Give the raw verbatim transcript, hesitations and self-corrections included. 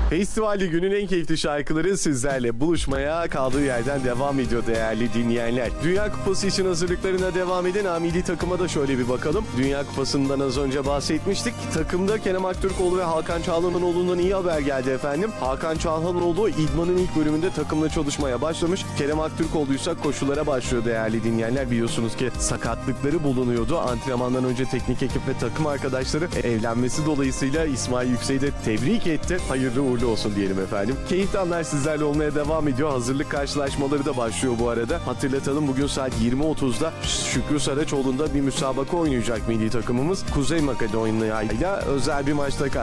Festivalde günün en keyifli şarkıları sizlerle buluşmaya kaldığı yerden devam ediyor değerli dinleyenler. Dünya Kupası için hazırlıklarına devam eden A milli takıma da şöyle bir bakalım. Dünya Kupası'ndan az önce bahsetmiştik. Takımda Kerem Aktürkoğlu ve Hakan Çalhanoğlu'ndan iyi haber geldi efendim. Hakan Çalhanoğlu idmanın ilk bölümünde takımla çalışmaya başlamış. Kerem Aktürkoğlu ise koşulara başlıyor değerli dinleyenler. Biliyorsunuz ki sakatlıkları bulunuyordu. Antrenmandan önce teknik ekip ve takım arkadaşları evlenmesi dolayısıyla İsmail Yüksek'i de tebrik etti. Hayırlı uğurlu olsun diyelim efendim. Keyifli anlar sizlerle olmaya devam ediyor. Hazırlık karşılaşmaları da başlıyor bu arada. Hatırlatalım, bugün saat yirmi otuzda Şükrü Saraçoğlu'nda bir müsabaka oynayacak milli takımımız. Kuzey Makedonya ile özel bir maçta